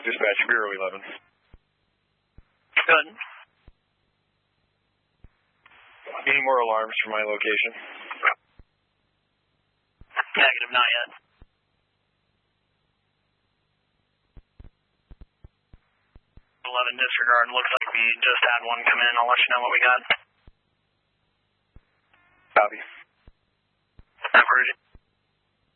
Dispatch, Bureau 11. Good. Any more alarms from my location? Negative, not yet. 11 disregard. Looks like we just had one come in. I'll let you know what we got. Copy.